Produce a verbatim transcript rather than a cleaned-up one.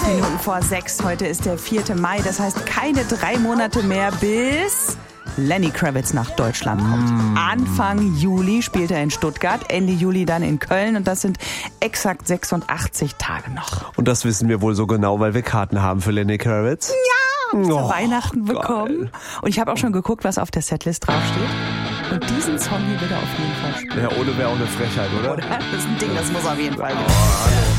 Minuten vor sechs. Heute ist der vierte Mai. Das heißt, keine drei Monate mehr bis Lenny Kravitz nach Deutschland kommt. Mm. Anfang Juli spielt er in Stuttgart, Ende Juli dann in Köln. Und das sind exakt sechsundachtzig Tage noch. Und das wissen wir wohl so genau, weil wir Karten haben für Lenny Kravitz. Ja, zu oh, Weihnachten geil. bekommen. Und ich habe auch schon geguckt, was auf der Setlist draufsteht. Und diesen Song hier wird er auf jeden Fall spielen. Ja, ohne wäre auch eine Frechheit, oder? Oder? Das ist ein Ding, das muss auf jeden Fall. Oh, hallo.